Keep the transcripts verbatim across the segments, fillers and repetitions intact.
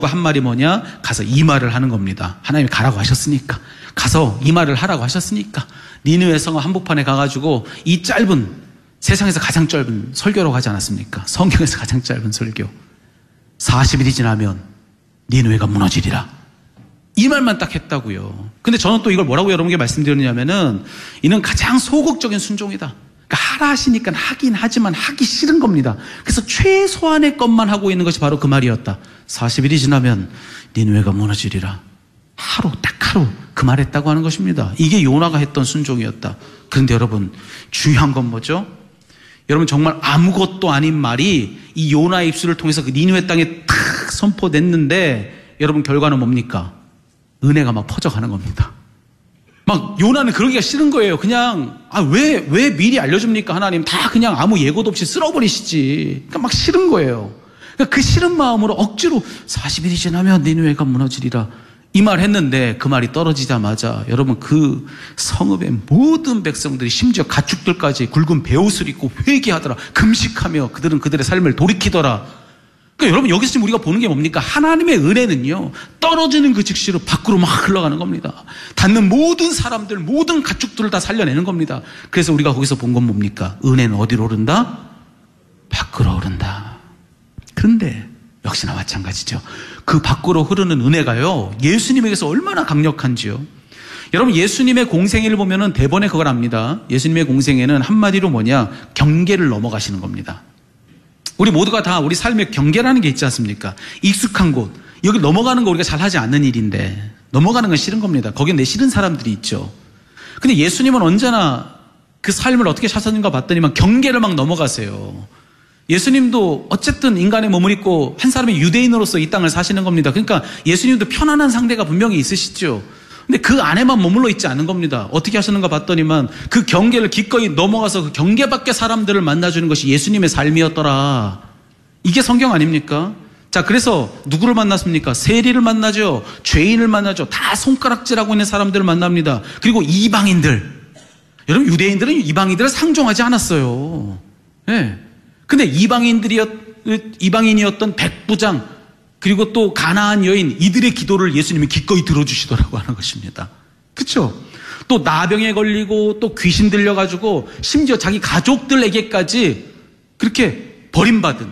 한 말이 뭐냐? 가서 이 말을 하는 겁니다. 하나님이 가라고 하셨으니까. 가서 이 말을 하라고 하셨으니까. 니느웨 성읍 한복판에 가가지고 이 짧은, 세상에서 가장 짧은 설교라고 하지 않았습니까? 성경에서 가장 짧은 설교. 사십 일이 지나면 니느웨가 무너지리라. 이 말만 딱 했다고요. 근데 저는 또 이걸 뭐라고 여러분께 말씀드렸냐면은 이는 가장 소극적인 순종이다. 그러니까 하라 하시니까 하긴 하지만 하기 싫은 겁니다. 그래서 최소한의 것만 하고 있는 것이 바로 그 말이었다. 사십 일이 지나면 니느웨가 무너지리라. 하루, 딱 하루 그 말했다고 하는 것입니다. 이게 요나가 했던 순종이었다. 그런데 여러분, 중요한 건 뭐죠? 여러분, 정말 아무것도 아닌 말이 이 요나의 입술을 통해서 그 니느웨 땅에 탁 선포됐는데 여러분, 결과는 뭡니까? 은혜가 막 퍼져가는 겁니다. 막 요나는 그러기가 싫은 거예요. 그냥 아, 왜, 왜 미리 알려줍니까? 하나님 다 그냥 아무 예고도 없이 쓸어버리시지. 그러니까 막 싫은 거예요. 그러니까 그 싫은 마음으로 억지로 사십 일이 지나면 니느웨가 무너지리라 이 말 했는데 그 말이 떨어지자마자 여러분, 그 성읍의 모든 백성들이 심지어 가축들까지 굵은 베옷을 입고 회개하더라. 금식하며 그들은 그들의 삶을 돌이키더라. 그러니까 여러분, 여기서 지금 우리가 보는 게 뭡니까? 하나님의 은혜는요, 떨어지는 그 즉시로 밖으로 막 흘러가는 겁니다. 닿는 모든 사람들, 모든 가축들을 다 살려내는 겁니다. 그래서 우리가 거기서 본 건 뭡니까? 은혜는 어디로 오른다? 밖으로 오른다. 그런데 역시나 마찬가지죠. 그 밖으로 흐르는 은혜가요, 예수님에게서 얼마나 강력한지요. 여러분, 예수님의 공생애를 보면은 대번에 그걸 압니다. 예수님의 공생애는 한마디로 뭐냐? 경계를 넘어가시는 겁니다. 우리 모두가 다 우리 삶에 경계라는 게 있지 않습니까? 익숙한 곳, 여기 넘어가는 거 우리가 잘 하지 않는 일인데 넘어가는 건 싫은 겁니다. 거기에 내 싫은 사람들이 있죠. 근데 예수님은 언제나 그 삶을 어떻게 사셨는가 봤더니만 경계를 막 넘어가세요. 예수님도 어쨌든 인간의 몸을 입고 한 사람의 유대인으로서 이 땅을 사시는 겁니다. 그러니까 예수님도 편안한 상대가 분명히 있으시죠. 근데 그 안에만 머물러 있지 않은 겁니다. 어떻게 하시는가 봤더니만 그 경계를 기꺼이 넘어가서 그 경계 밖의 사람들을 만나주는 것이 예수님의 삶이었더라. 이게 성경 아닙니까? 자, 그래서 누구를 만났습니까? 세리를 만나죠. 죄인을 만나죠. 다 손가락질하고 있는 사람들을 만납니다. 그리고 이방인들. 여러분, 유대인들은 이방인들을 상종하지 않았어요. 예. 네. 근데 이방인들이었, 이방인이었던 백부장, 그리고 또 가나안 여인, 이들의 기도를 예수님이 기꺼이 들어주시더라고 하는 것입니다. 그렇죠? 또 나병에 걸리고 또 귀신 들려가지고 심지어 자기 가족들에게까지 그렇게 버림받은,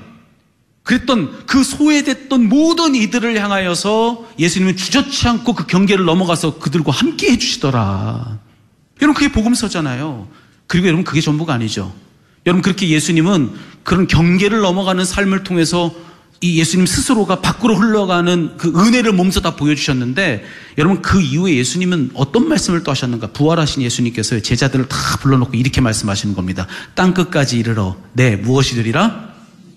그랬던 그 소외됐던 모든 이들을 향하여서 예수님은 주저치 않고 그 경계를 넘어가서 그들과 함께 해주시더라. 여러분, 그게 복음서잖아요. 그리고 여러분, 그게 전부가 아니죠. 여러분, 그렇게 예수님은 그런 경계를 넘어가는 삶을 통해서 이 예수님 스스로가 밖으로 흘러가는 그 은혜를 몸소 다 보여주셨는데, 여러분, 그 이후에 예수님은 어떤 말씀을 또 하셨는가? 부활하신 예수님께서 제자들을 다 불러놓고 이렇게 말씀하시는 겁니다. 땅끝까지 이르러 네, 무엇이 되리라?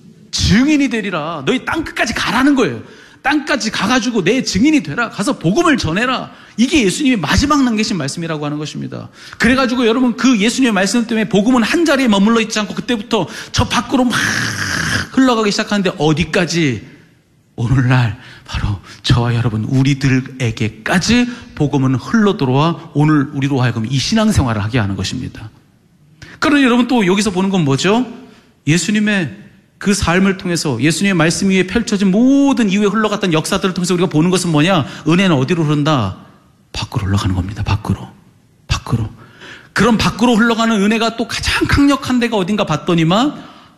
증인이 되리라. 너희 땅끝까지 가라는 거예요. 땅까지 가가지고 내 증인이 되라. 가서 복음을 전해라. 이게 예수님이 마지막 남기신 말씀이라고 하는 것입니다. 그래가지고 여러분, 그 예수님의 말씀 때문에 복음은 한 자리에 머물러 있지 않고 그때부터 저 밖으로 막 흘러가기 시작하는데, 어디까지? 오늘날 바로 저와 여러분 우리들에게까지 복음은 흘러 들어와 오늘 우리로 하여금 이 신앙생활을 하게 하는 것입니다. 그러나 여러분, 또 여기서 보는 건 뭐죠? 예수님의 그 삶을 통해서, 예수님의 말씀 위에 펼쳐진 모든 이후에 흘러갔던 역사들을 통해서 우리가 보는 것은 뭐냐? 은혜는 어디로 흐른다? 밖으로 흘러가는 겁니다. 밖으로. 밖으로. 그런 밖으로 흘러가는 은혜가 또 가장 강력한 데가 어딘가 봤더니만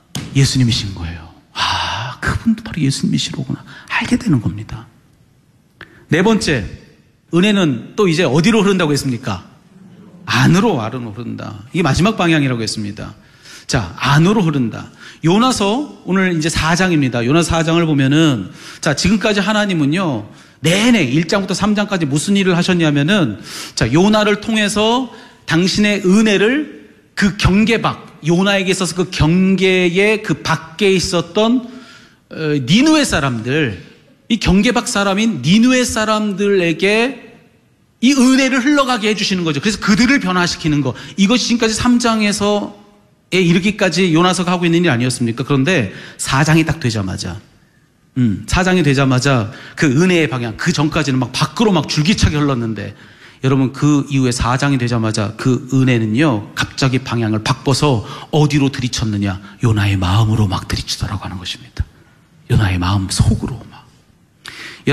예수님이신 거예요. 아, 그분도 바로 예수님이시로구나. 알게 되는 겁니다. 네 번째, 은혜는 또 이제 어디로 흐른다고 했습니까? 안으로, 안으로 흐른다. 이게 마지막 방향이라고 했습니다. 자, 안으로 흐른다. 요나서 오늘 이제 사 장입니다. 요나서 사 장을 보면은, 자, 지금까지 하나님은요, 내내 일 장부터 삼 장까지 무슨 일을 하셨냐면은, 자, 요나를 통해서 당신의 은혜를 그 경계 밖, 요나에게 있어서 그 경계의 그 밖에 있었던 어, 니느웨 사람들, 이 경계 밖 사람인 니느웨 사람들에게 이 은혜를 흘러가게 해주시는 거죠. 그래서 그들을 변화시키는 거. 이것이 지금까지 삼 장에서 이르기까지 요나서가 하고 있는 일이 아니었습니까? 그런데 사 장이 딱 되자마자, 음, 사 장이 되자마자 그 은혜의 방향, 그 전까지는 막 밖으로 막 줄기차게 흘렀는데, 여러분, 그 이후에 사 장이 되자마자 그 은혜는요, 갑자기 방향을 바꿔서 어디로 들이쳤느냐? 요나의 마음으로 막 들이치더라고 하는 것입니다. 요나의 마음 속으로.